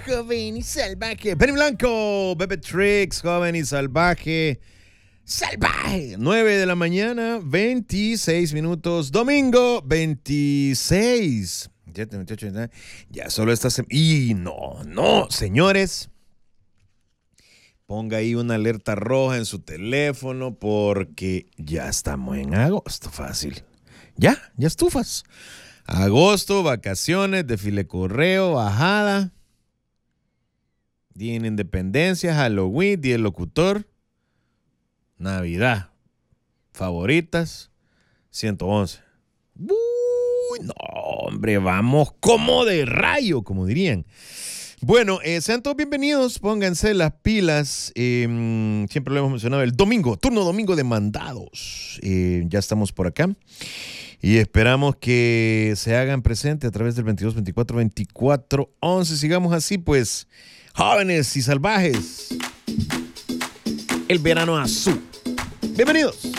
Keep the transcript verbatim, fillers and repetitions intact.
joven y salvaje. Penny Blanco, Bebe Tricks, joven y salvaje. Salvaje. nueve de la mañana, veintiséis minutos. Domingo, veintiséis. Ya solo esta semana. Y no, no, señores. Ponga ahí una alerta roja en su teléfono porque ya estamos en agosto. Fácil. Ya, ya estufas. Agosto, vacaciones, desfile correo, bajada. Día de Independencia, Halloween, Día del Locutor. Navidad. Favoritas. ciento once. Uy, no, hombre, vamos como de rayo, como dirían. Bueno, eh, sean todos bienvenidos, pónganse las pilas. Eh, siempre lo hemos mencionado, el domingo, turno domingo de mandados. Eh, ya estamos por acá y esperamos que se hagan presentes a través del veintidós, veinticuatro, veinticuatro, once. Sigamos así, pues, jóvenes y salvajes. El verano azul. Bienvenidos.